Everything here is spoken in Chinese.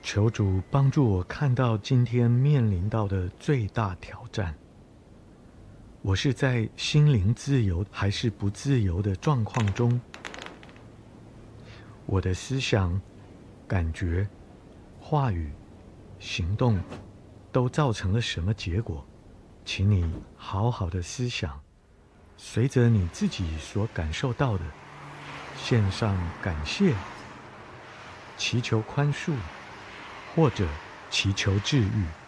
求主帮助我看到今天面临到的最大挑战。我是在心灵自由还是不自由的状况中？我的思想、感觉、话语、行动都造成了什么结果？请你好好的思想，随着你自己所感受到的，献上感谢，祈求宽恕，或者祈求治愈。